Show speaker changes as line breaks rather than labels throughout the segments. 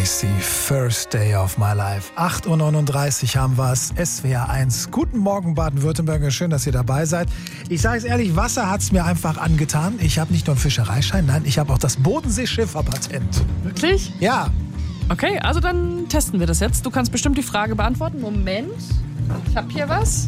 ich sie. First Day of my life. 8.39 Uhr haben wir es. SWR 1. Guten Morgen, Baden-Württemberg. Schön, dass ihr dabei seid. Ich sage es ehrlich, Wasser hat es mir einfach angetan. Ich habe nicht nur einen Fischereischein, nein, ich habe auch das Bodensee-Schifferpatent.
Wirklich?
Ja.
Okay, also dann testen wir das jetzt. Du kannst bestimmt die Frage beantworten. Moment, ich habe hier was.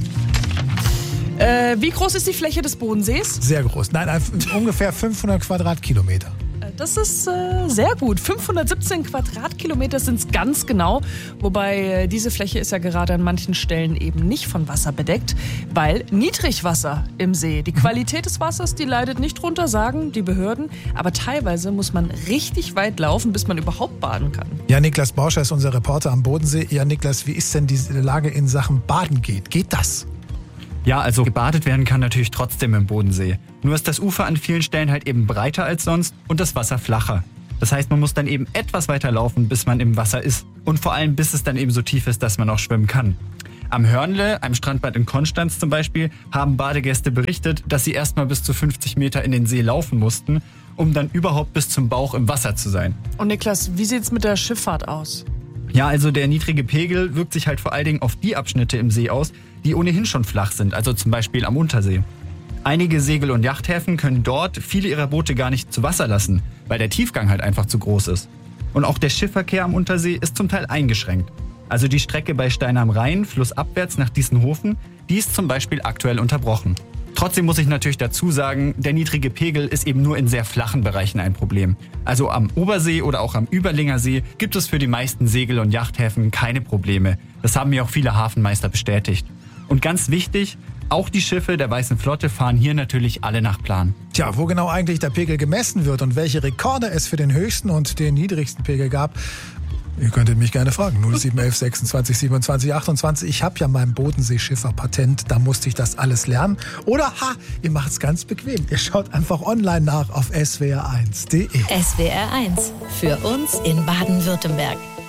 Wie groß ist die Fläche des Bodensees?
Sehr groß. Nein, ungefähr 500 Quadratkilometer.
Das ist sehr gut. 517 Quadratkilometer sind es ganz genau. Wobei diese Fläche ist ja gerade an manchen Stellen eben nicht von Wasser bedeckt, weil Niedrigwasser im See. Die Qualität des Wassers, die leidet nicht drunter, sagen die Behörden. Aber teilweise muss man richtig weit laufen, bis man überhaupt baden kann.
Ja, Niklas Bauscher ist unser Reporter am Bodensee. Ja, Niklas, wie ist denn die Lage in Sachen Baden geht? Geht das?
Ja, also gebadet werden kann natürlich trotzdem im Bodensee. Nur ist das Ufer an vielen Stellen halt eben breiter als sonst und das Wasser flacher. Das heißt, man muss dann eben etwas weiter laufen, bis man im Wasser ist. Und vor allem, bis es dann eben so tief ist, dass man auch schwimmen kann. Am Hörnle, einem Strandbad in Konstanz zum Beispiel, haben Badegäste berichtet, dass sie erstmal bis zu 50 Meter in den See laufen mussten, um dann überhaupt bis zum Bauch im Wasser zu sein.
Und Niklas, wie sieht's mit der Schifffahrt aus?
Ja, also der niedrige Pegel wirkt sich halt vor allen Dingen auf die Abschnitte im See aus, die ohnehin schon flach sind, also zum Beispiel am Untersee. Einige Segel- und Yachthäfen können dort viele ihrer Boote gar nicht zu Wasser lassen, weil der Tiefgang halt einfach zu groß ist. Und auch der Schiffverkehr am Untersee ist zum Teil eingeschränkt. Also die Strecke bei Stein am Rhein, flussabwärts nach Diessenhofen, die ist zum Beispiel aktuell unterbrochen. Trotzdem muss ich natürlich dazu sagen, der niedrige Pegel ist eben nur in sehr flachen Bereichen ein Problem. Also am Obersee oder auch am Überlinger See gibt es für die meisten Segel- und Yachthäfen keine Probleme. Das haben mir auch viele Hafenmeister bestätigt. Und ganz wichtig, auch die Schiffe der Weißen Flotte fahren hier natürlich alle nach Plan.
Tja, wo genau eigentlich der Pegel gemessen wird und welche Rekorde es für den höchsten und den niedrigsten Pegel gab, ihr könntet mich gerne fragen. 0711 26 27 28. Ich habe ja mein Bodenseeschifferpatent, da musste ich das alles lernen. Oder, ihr macht es ganz bequem. Ihr schaut einfach online nach auf swr1.de.
SWR 1, für uns in Baden-Württemberg.